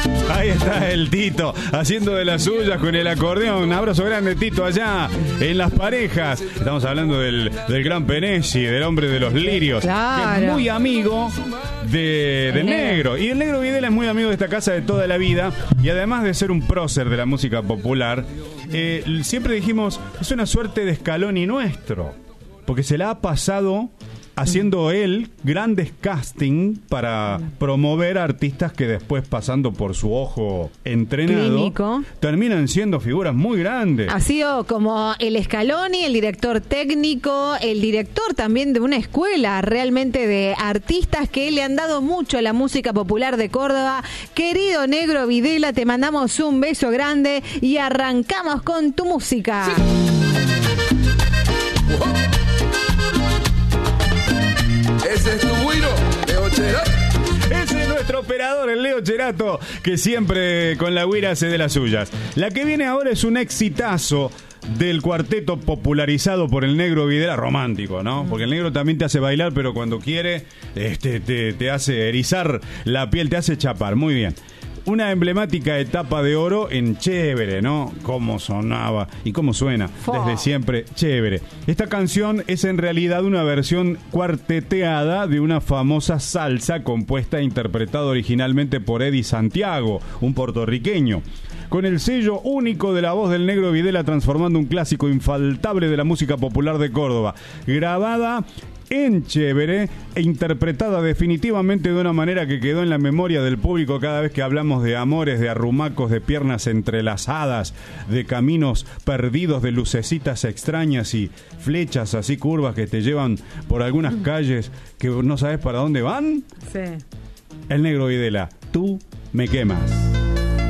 Ahí está el Tito, haciendo de las suyas con el acordeón. Un abrazo grande, Tito, allá en Las Parejas. Estamos hablando del gran Penesi, del hombre de los lirios. Claro. Que es muy amigo del Negro. Y el Negro Videla es muy amigo de esta casa de toda la vida. Y además de ser un prócer de la música popular, siempre dijimos, es una suerte de Scaloni nuestro. Porque se la ha pasado haciendo él grandes casting para promover artistas que después, pasando por su ojo entrenado, clínico, terminan siendo figuras muy grandes. Ha sido como el Scaloni, el director técnico, el director también de una escuela realmente de artistas que le han dado mucho a la música popular de Córdoba. Querido Negro Videla, te mandamos un beso grande y arrancamos con tu música. Sí. Ese es tu güiro, Leo Cherato. Ese es nuestro operador, el Leo Cherato, que siempre con la güira hace de las suyas. La que viene ahora es un exitazo del cuarteto popularizado por el Negro Videla, romántico, ¿no? Porque el Negro también te hace bailar, pero cuando quiere te hace erizar la piel, te hace chapar. Muy bien. Una emblemática etapa de oro en Chévere, ¿no? Cómo sonaba y cómo suena desde siempre Chévere. Esta canción es en realidad una versión cuarteteada de una famosa salsa compuesta e interpretada originalmente por Eddie Santiago, un puertorriqueño, con el sello único de la voz del Negro Videla, transformando un clásico infaltable de la música popular de Córdoba, grabada en Chévere e interpretada definitivamente de una manera que quedó en la memoria del público cada vez que hablamos de amores, de arrumacos, de piernas entrelazadas, de caminos perdidos, de lucecitas extrañas y flechas así curvas que te llevan por algunas calles que no sabes para dónde van. Sí. El Negro Videla, tú me quemas.